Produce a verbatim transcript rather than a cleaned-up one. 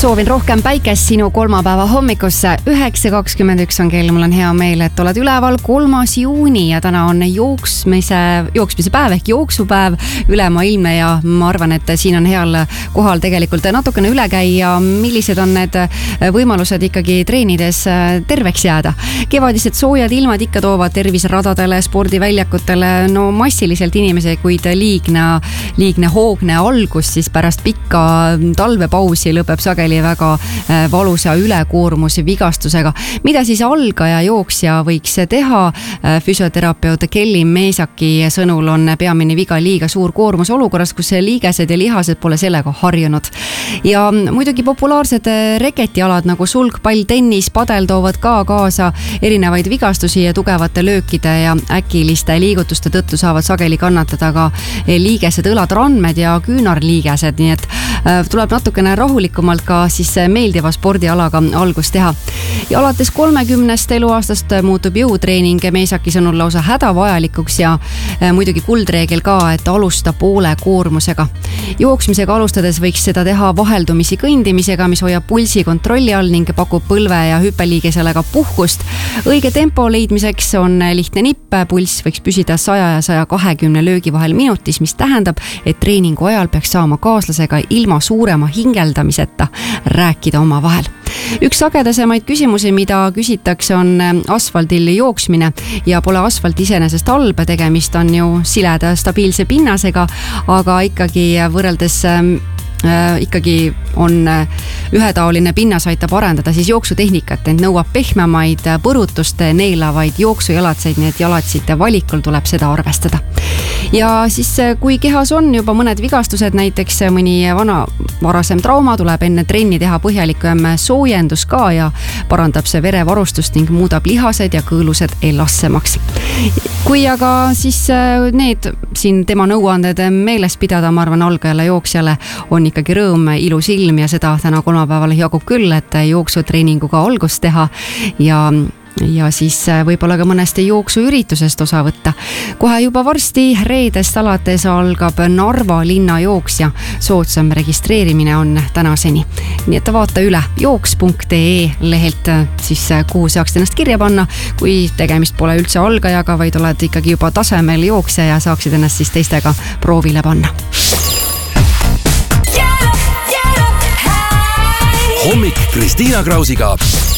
Soovin rohkem päikest sinu kolmapäeva hommikusse. üheksa kakskümmend üks on kell, mul on hea meel, et oled üleval. Kolmas juuni ja täna on jooksmise, jooksmise päev ehk jooksupäev ülemaailmne ja ma arvan, et siin on heal kohal tegelikult natukene üle käia, millised on need võimalused ikkagi treenides terveks jääda. Kevadised soojad ilmad ikka toovad terviseradadele, spordiväljakutele, no massiliselt inimesi, kuid liigne, liigne hoogne algus siis pärast pikka talvepausi lõpeb sageli väga valusa ülekoormuse vigastusega. Mida siis algaja jooksja võiks teha? Füsioterapeut Kelly Meesaki sõnul on peamine viga liiga suur koormus olukorras, kus liigesed ja lihased pole sellega harjunud. Ja muidugi populaarsed reketialad nagu sulgpall, tennis, padel toovad ka kaasa erinevaid vigastusi ja tugevate löökide ja äkiliste liigutuste tõttu saavad sageli kannatada ka liigesed, õlad, randmed ja küünarliigesed, nii et tuleb natukene rahulikumalt ka siis meeldiva spordialaga algust teha. Ja alates kolmekümnest eluaastast muutub jõutreening Meesaki sõnul lausa hädavajalikuks ja muidugi kuldreegel ka, et alusta poole koormusega. Jooksmisega alustades võiks seda teha vaheldumisi kõndimisega, mis hoiab pulsi kontrolli all ning pakub põlve ja hüppeliigesele ka puhkust. Õige tempo leidmiseks on lihtne nipp, pulss võiks püsida saja ja saja kahekümne löögi vahel minutis, mis tähendab, et treeningu ajal peaks saama kaaslasega ilma suurema hingeldamiseta rääkida oma vahel. Üks sagedasemaid küsimusi, mida küsitakse, on asfaldil jooksmine ja pole asfalt iseenesest halb, tegemist on ju sileda stabiilse pinnasega, aga ikkagi võrreldes äh, ikkagi on ühetaoline pinnas aitab arendada siis jooksutehnikat, ent nõuab pehmemaid põrutust neelavaid jooksujalatseid, nii et jalatsite valikul tuleb seda arvestada. Ja siis kui kehas on juba mõned vigastused, näiteks mõni vana varasem trauma, tuleb enne trenni teha põhjalikum soojendus ka ja parandab see verevarustust ning muudab lihased ja kõõlused elassemaks. Kui aga siis need siin tema nõuanded meeles pidada, ma arvan, algajale jooksjale on ikkagi rõõm, ilus ilm ja seda täna kolmapäeval jagub küll, et jooksutreeninguga algust teha ja ja siis võib-olla ka mõnest jooksuüritusest osa võtta. Kohe juba varsti reedest alates algab Narva linna jooksja. Soodsam registreerimine on tänaseni. Nii et vaata üle jooks punkt ee lehelt siis kuhu saaks ennast kirja panna, kui tegemist pole üldse algajaga, vaid oled ikkagi juba tasemel jooksja ja saaksid ennast siis teistega proovile panna. Hommik Kristiina Krausiga.